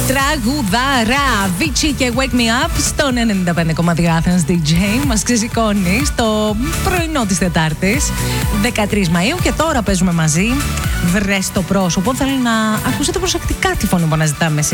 Τραγουδάρα, Βίτσι και Wake Me Up στον 95,2 Athens DJ. Μας ξεσηκώνει στο πρωινό της Τετάρτης 13 Μαΐου και τώρα παίζουμε μαζί. Βρες το πρόσωπο. Θέλω να ακούσετε προσεκτικά τη φωνή που αναζητάμε